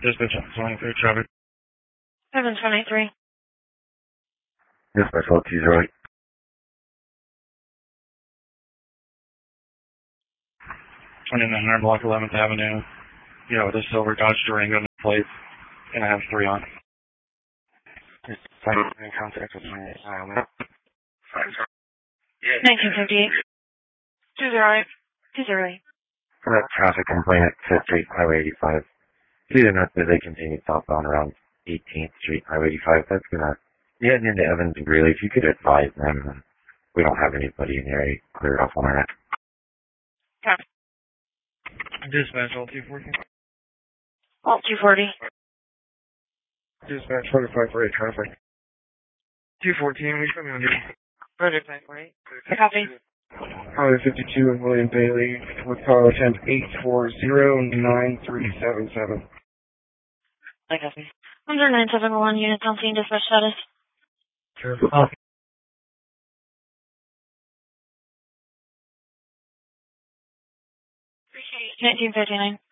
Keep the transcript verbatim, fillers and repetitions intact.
Dispatch twenty-three traffic. seven twenty-three. Dispatch twelve two zero eight. twenty-nine hundred block eleventh Avenue. Yeah, with a silver Dodge Durango plate. And I have three on. Just sign in contact with my um, nineteen fifty-eight. two zero eight. two zero eight. For that traffic complaint at fifth Street, Highway eighty-five. Please note that they continue southbound around eighteenth Street, Highway eighty-five. That's gonna be heading into Evans and Greeley. If you could advise them, we don't have anybody in the area cleared off on our end. Okay. Dispatch all two forty. All two forty. Dispatch forty-five for eight traffic. two fourteen, we should be on duty. forty-five for eight. Copy. Highway fifty-two and William Bailey with call attempt eight four zero nine three seven seven. I copy. Under nine seven one units on scene, dispatch status. Sure. Oh. nineteen fifty-nine.